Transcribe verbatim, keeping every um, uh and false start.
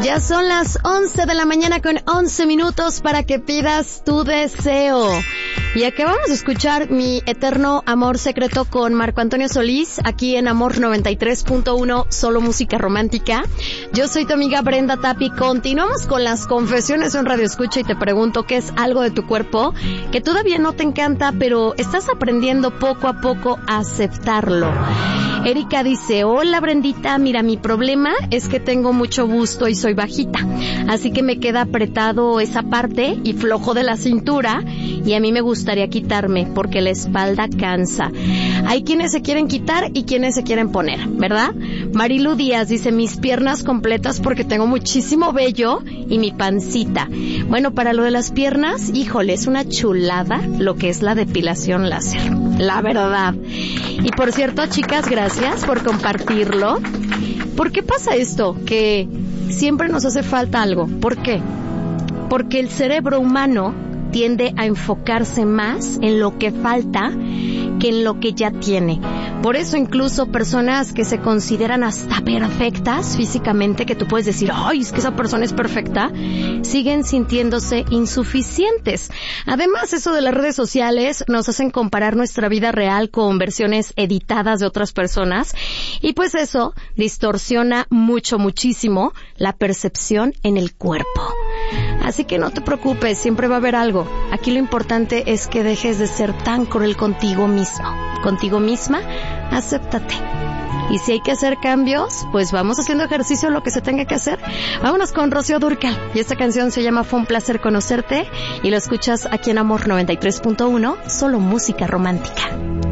Ya son las once de la mañana con once minutos para que pidas tu deseo. Y acabamos de escuchar Mi Eterno Amor Secreto con Marco Antonio Solís, aquí en Amor noventa y tres punto uno, solo música romántica. Yo soy tu amiga Brenda Tapi. Continuamos con las confesiones en Radio Escucha y te pregunto qué es algo de tu cuerpo que todavía no te encanta, pero estás aprendiendo poco a poco a aceptarlo. Erika dice, hola Brendita, mira, mi problema es que tengo mucho busto y soy bajita, así que me queda apretado esa parte y flojo de la cintura, y a mí me gustaría quitarme porque la espalda cansa. Hay quienes se quieren quitar y quienes se quieren poner, ¿verdad? Marilu Díaz dice, mis piernas completas porque tengo muchísimo vello y mi pancita. Bueno, para lo de las piernas, híjole, es una chulada lo que es la depilación láser, la verdad. Y por cierto, chicas, gracias por compartirlo. ¿Por qué pasa esto? Que siempre nos hace falta algo. ¿Por qué? Porque el cerebro humano tiende a enfocarse más en lo que falta que en lo que ya tiene. Por eso incluso personas que se consideran hasta perfectas físicamente, que tú puedes decir, ay, es que esa persona es perfecta, siguen sintiéndose insuficientes. Además, eso de las redes sociales nos hacen comparar nuestra vida real con versiones editadas de otras personas, y pues eso distorsiona mucho, muchísimo la percepción en el cuerpo. Así que no te preocupes, siempre va a haber algo. Aquí lo importante es que dejes de ser tan cruel contigo mismo, contigo misma. Acéptate. Y si hay que hacer cambios, pues vamos haciendo ejercicio lo que se tenga que hacer. Vámonos con Rocío Dúrcal. Y esta canción se llama Fue un placer conocerte. Y lo escuchas aquí en Amor noventa y tres punto uno, solo música romántica.